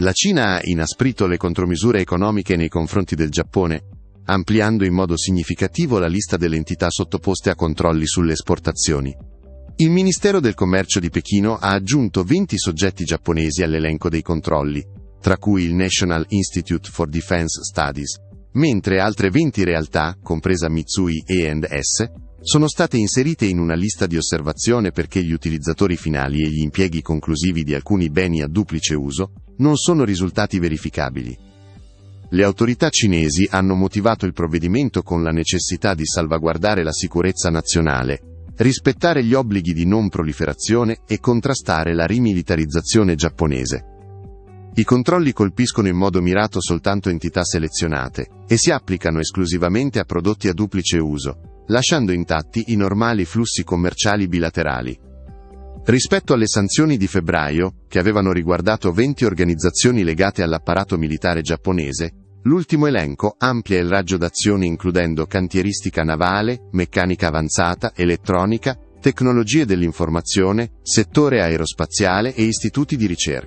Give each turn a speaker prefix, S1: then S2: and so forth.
S1: La Cina ha inasprito le contromisure economiche nei confronti del Giappone, ampliando in modo significativo la lista delle entità sottoposte a controlli sulle esportazioni. Il Ministero del Commercio di Pechino ha aggiunto 20 soggetti giapponesi all'elenco dei controlli, tra cui il National Institute for Defense Studies, mentre altre 20 realtà, compresa Mitsui E&S, sono state inserite in una lista di osservazione perché gli utilizzatori finali e gli impieghi conclusivi di alcuni beni a duplice uso non sono risultati verificabili. Le autorità cinesi hanno motivato il provvedimento con la necessità di salvaguardare la sicurezza nazionale, rispettare gli obblighi di non proliferazione e contrastare la rimilitarizzazione giapponese. I controlli colpiscono in modo mirato soltanto entità selezionate e si applicano esclusivamente a prodotti a duplice uso, lasciando intatti i normali flussi commerciali bilaterali. Rispetto alle sanzioni di febbraio, che avevano riguardato 20 organizzazioni legate all'apparato militare giapponese, l'ultimo elenco amplia il raggio d'azione includendo cantieristica navale, meccanica avanzata, elettronica, tecnologie dell'informazione, settore aerospaziale e istituti di ricerca.